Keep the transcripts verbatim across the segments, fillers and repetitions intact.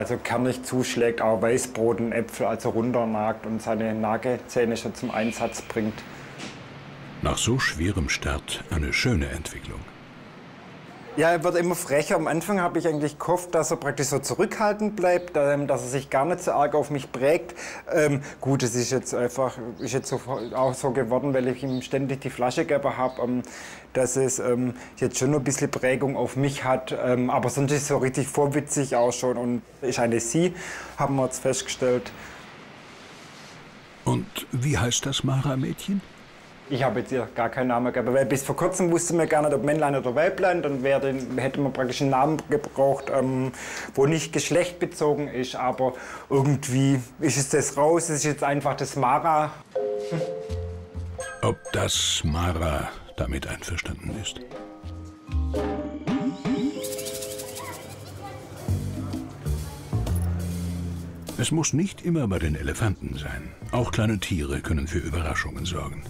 Also kernig zuschlägt, auch Weißbrot und Äpfel also runternagt und seine Nagezähne schon zum Einsatz bringt. Nach so schwerem Start eine schöne Entwicklung. Ja, er wird immer frecher. Am Anfang habe ich eigentlich gehofft, dass er praktisch so zurückhaltend bleibt, ähm, dass er sich gar nicht so arg auf mich prägt. Ähm, gut, es ist jetzt einfach ist jetzt so, auch so geworden, weil ich ihm ständig die Flasche gegeben habe, ähm, dass es ähm, jetzt schon ein bisschen Prägung auf mich hat. Ähm, aber sonst ist es so richtig vorwitzig auch schon. Und ist eine Sie, haben wir jetzt festgestellt. Und wie heißt das Mara-Mädchen? Ich habe jetzt ihr gar keinen Namen gegeben, weil bis vor kurzem wusste man gar nicht, ob Männlein oder Weiblein. Dann wäre, hätte man praktisch einen Namen gebraucht, ähm, wo nicht geschlechtbezogen ist. Aber irgendwie ist es das raus, es ist jetzt einfach das Mara. Ob das Mara damit einverstanden ist? Es muss nicht immer bei den Elefanten sein. Auch kleine Tiere können für Überraschungen sorgen.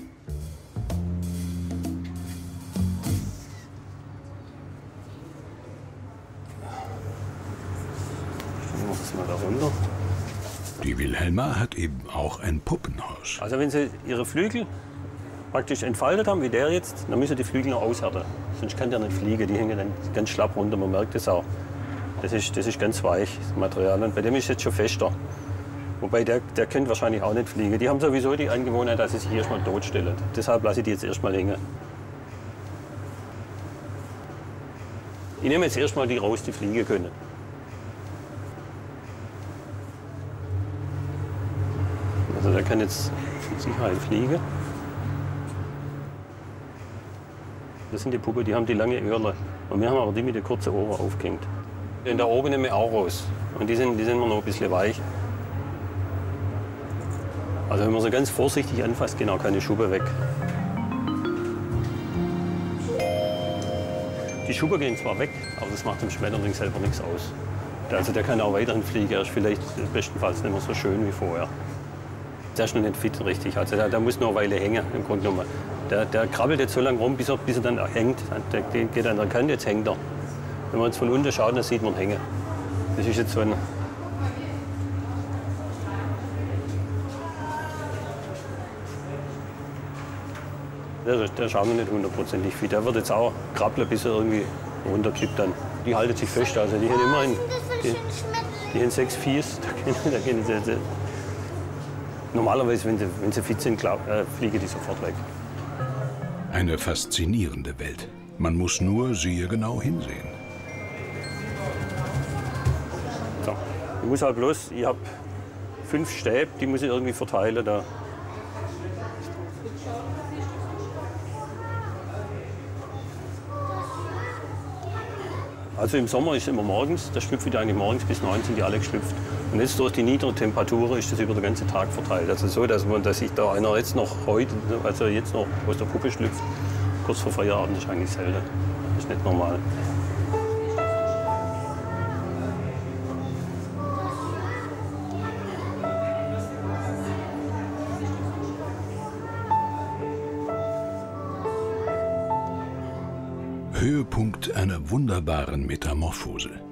Mal darunter. Die Wilhelma hat eben auch ein Puppenhaus. Also wenn Sie Ihre Flügel praktisch entfaltet haben, wie der jetzt, dann müssen die Flügel noch aushärten. Sonst kann der nicht fliegen, die hängen dann ganz schlapp runter, man merkt das auch. Das ist, das ist ganz weich, das Material, und bei dem ist es jetzt schon fester. Wobei der, der könnte wahrscheinlich auch nicht fliegen. Die haben sowieso die Angewohnheit, dass sie sich erstmal totstellen. Deshalb lasse ich die jetzt erstmal hängen. Ich nehme jetzt erstmal die raus, die fliegen können. Also der kann jetzt mit Sicherheit fliegen. Das sind die Puppen, die haben die lange Öhrle. Und wir haben aber die mit den kurzen Ohren aufgehängt. Den da oben nehmen wir auch raus. Und die sind, die sind immer noch ein bisschen weich. Also wenn man so ganz vorsichtig anfasst, gehen auch keine Schuppen weg. Die Schuppen gehen zwar weg, aber das macht dem Schmetterling selber nichts aus. Also der kann auch weiterhin fliegen, er ist vielleicht bestenfalls nicht mehr so schön wie vorher. Der ist noch nicht fit richtig, also der, der muss noch eine Weile hängen im Grunde genommen. Der, der krabbelt jetzt so lange rum, bis er, bis er dann hängt. Der, der geht an der Kante, jetzt hängt er. Wenn man jetzt von unten schaut, dann sieht man hängen. Das ist jetzt so ein... Der, der schaut noch nicht hundertprozentig fit. Der wird jetzt auch krabbeln, bis er irgendwie runterkippt dann. Die halten sich fest, also die haben immerhin... Die, die haben sechs Fies, da gehen sie... Normalerweise, wenn sie, wenn sie fit sind, glaub, äh, fliegen die sofort weg. Eine faszinierende Welt. Man muss nur sehr genau hinsehen. So. Ich muss halt bloß, ich habe fünf Stäbe, die muss ich irgendwie verteilen. Da. Also im Sommer ist es immer morgens, da schlüpfen die eigentlich morgens bis neun sind die alle geschlüpft. Und jetzt durch die niedere Temperatur ist das über den ganzen Tag verteilt. Also so, dass, man, dass sich da einer jetzt noch heute, also jetzt noch aus der Puppe schlüpft, kurz vor Feierabend ist eigentlich selten. Das ist nicht normal. Höhepunkt einer wunderbaren Metamorphose.